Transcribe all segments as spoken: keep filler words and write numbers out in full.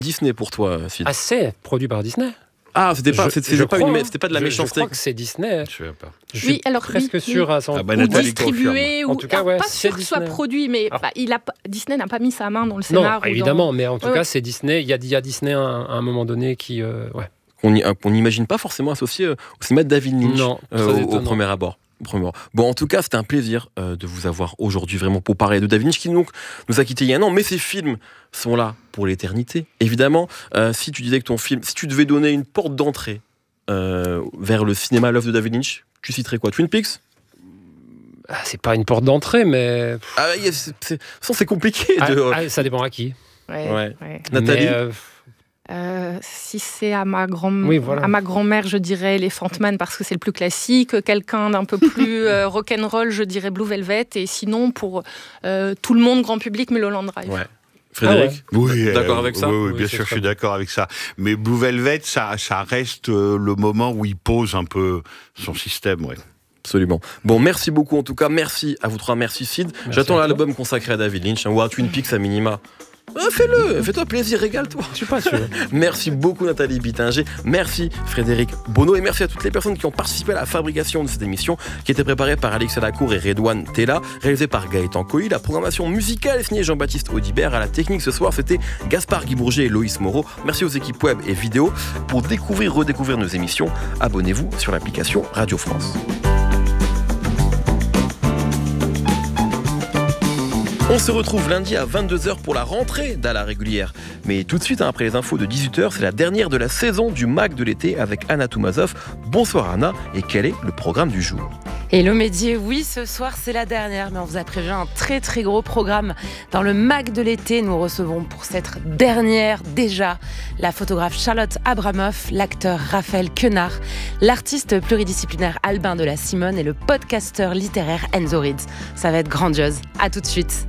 Disney pour toi, Sid. Ah, c'est produit par Disney. Ah, c'était pas, Je- c'était, c'était je pas, crois, une, hein. c'était pas de la Je- méchanceté. Je crois que c'est Disney. Je sais pas. Je Oui, suis alors presque oui, sûr oui. à cent. Ah bah, Ou Nathalie distribué, En ou tout cas, alors, ouais, pas c'est sûr que ce soit Disney. produit, mais Ah. bah, il a, pas- Disney n'a pas mis sa main dans le Non, scénar. ou dans- évidemment, mais en tout Ouais, cas, ouais. c'est Disney. Il y a, il y a Disney à un, à un moment donné qui. euh, ouais. Qu'on y- qu'on n'imagine pas forcément associé euh, au cinéma de David Lynch Non, euh, très au, au étonnant. premier abord. Au premier abord. Bon, en tout cas, c'était un plaisir euh, de vous avoir aujourd'hui vraiment pour parler de David Lynch qui donc nous a quittés il y a un an, mais ses films sont là pour l'éternité. Évidemment, euh, si tu disais que ton film, si tu devais donner une porte d'entrée euh, vers le cinéma, l'œuvre de David Lynch, tu citerais quoi? Twin Peaks? Ah, c'est pas une porte d'entrée, mais. Ah, y a- c'est, c'est, de toute façon, c'est compliqué. Ah, De... ah, ça dépend à qui. Ouais, Ouais. ouais. Nathalie? Mais, euh, Euh, si c'est à ma, grand... Oui, voilà. à ma grand-mère, je dirais Elephant Man parce que c'est le plus classique. Quelqu'un d'un peu plus euh, rock'n'roll, je dirais Blue Velvet. Et sinon, pour euh, tout le monde, grand public, Mulholland Drive. Ouais. Frédéric? Oui, D'accord euh, avec ça? Oui, oui, Oui, bien c'est sûr, je très suis bien. d'accord avec ça. Mais Blue Velvet, ça, ça reste euh, le moment où il pose un peu son système, ouais. Absolument. Bon, merci beaucoup en tout cas. Merci à vous trois. Merci Sid. Merci J'attends à toi. l'album consacré à David Lynch hein, ou à Twin Peaks à minima. Ah, fais-le, fais-toi plaisir, régale-toi. je suis pas sûr. Merci beaucoup Nathalie Bittinger, merci Frédéric Bonneau et merci à toutes les personnes qui ont participé à la fabrication de cette émission qui était préparée par Alexia Lacour et Redouane Tella, réalisée par Gaëtan Cohy. La programmation musicale est signée Jean-Baptiste Audibert. À la technique ce soir, c'était Gaspard Guibourget et Loïs Moreau. Merci aux équipes web et vidéo. Pour découvrir, redécouvrir nos émissions, abonnez-vous sur l'application Radio France. On se retrouve lundi à vingt-deux heures pour la rentrée d'À la régulière. Mais tout de suite, hein, après les infos de dix-huit heures, c'est la dernière de la saison du Mac de l'été avec Anna Toumazov. Bonsoir Anna, et quel est le programme du jour? Hello Médier, oui, ce soir c'est la dernière, mais on vous a prévu un très très gros programme. Dans le Mac de l'été, nous recevons pour cette dernière déjà la photographe Charlotte Abramoff, l'acteur Raphaël Quenard, l'artiste pluridisciplinaire Albin de la Simone et le podcasteur littéraire Enzo Rids. Ça va être grandiose. À tout de suite.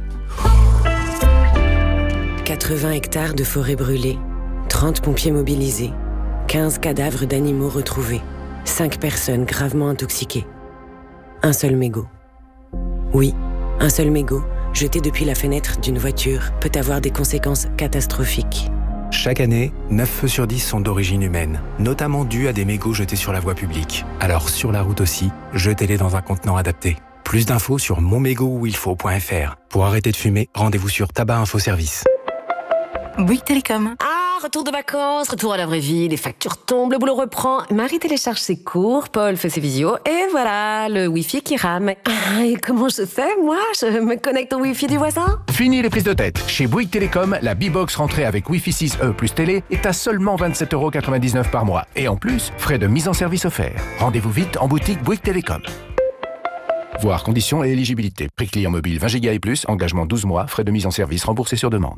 quatre-vingts hectares de forêt brûlée, trente pompiers mobilisés, quinze cadavres d'animaux retrouvés, cinq personnes gravement intoxiquées. Un seul mégot. Oui, un seul mégot, jeté depuis la fenêtre d'une voiture, peut avoir des conséquences catastrophiques. Chaque année, neuf feux sur dix sont d'origine humaine, notamment dus à des mégots jetés sur la voie publique. Alors sur la route aussi, jetez-les dans un contenant adapté. Plus d'infos sur mon mégot où il faut point f r. Pour arrêter de fumer, rendez-vous sur Tabac Info Service. Bouygues Télécom. Ah, retour de vacances, retour à la vraie vie, les factures tombent, le boulot reprend. Marie télécharge ses cours, Paul fait ses visios, et voilà, le Wi-Fi qui rame. Ah, et comment je fais, moi? Je me connecte au Wi-Fi du voisin? Fini les prises de tête. Chez Bouygues Télécom, la B-Box rentrée avec Wi-Fi six E plus télé est à seulement vingt-sept euros quatre-vingt-dix-neuf par mois. Et en plus, frais de mise en service offerts. Rendez-vous vite en boutique Bouygues Télécom. Voir conditions et éligibilité. Prix client mobile vingt giga et plus, engagement douze mois, frais de mise en service remboursés sur demande.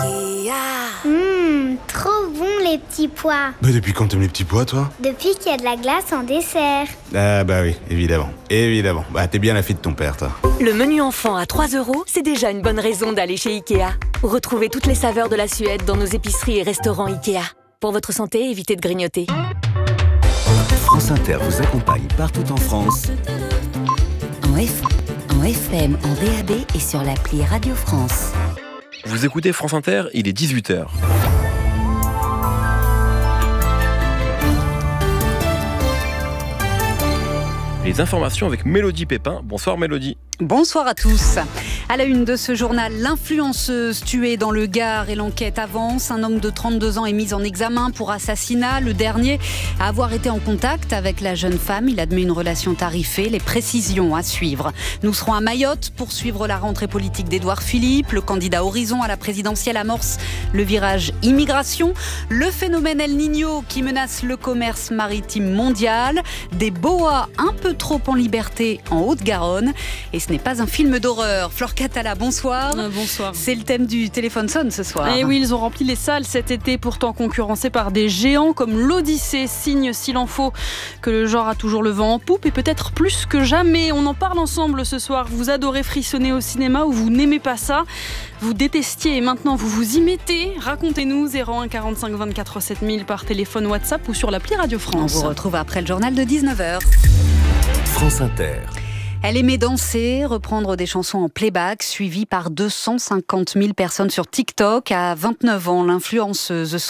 Mmh, trop bon les petits pois. Mais depuis quand t'aimes les petits pois, toi? Depuis qu'il y a de la glace en dessert. Ah bah oui, évidemment. Évidemment. Bah t'es bien la fille de ton père, toi. Le menu enfant à trois euros, c'est déjà une bonne raison d'aller chez Ikea. Retrouvez toutes les saveurs de la Suède dans nos épiceries et restaurants Ikea. Pour votre santé, évitez de grignoter. France Inter vous accompagne partout en France. En, F... en F M, en D A B et sur l'appli Radio France. Vous écoutez France Inter, il est dix-huit heures. Les informations avec Mélodie Pépin. Bonsoir Mélodie. Bonsoir à tous. À la une de ce journal, l'influenceuse tuée dans le Gard et l'enquête avance. Un homme de trente-deux ans est mis en examen pour assassinat. Le dernier à avoir été en contact avec la jeune femme. Il admet une relation tarifée. Les précisions à suivre. Nous serons à Mayotte pour suivre la rentrée politique d'Édouard Philippe. Le candidat Horizon à la présidentielle amorce le virage immigration. Le phénomène El Niño qui menace le commerce maritime mondial. Des boas un peu trop en liberté en Haute-Garonne. Et ce n'est pas un film d'horreur. Flore Catala, bonsoir. Euh, bonsoir. C'est le thème du téléphone sonne ce soir. Et oui, ils ont rempli les salles cet été, pourtant concurrencés par des géants comme l'Odyssée, signe s'il en faut que le genre a toujours le vent en poupe et peut-être plus que jamais. On en parle ensemble ce soir. Vous adorez frissonner au cinéma ou vous n'aimez pas ça? Vous détestiez et maintenant vous vous y mettez? Racontez-nous. Zéro un quarante-cinq vingt-quatre sept mille par téléphone WhatsApp ou sur l'appli Radio France. On vous retrouve après le journal de dix-neuf heures. France Inter. Elle aimait danser, reprendre des chansons en playback, suivie par deux cent cinquante mille personnes sur TikTok. À vingt-neuf ans, l'influenceuse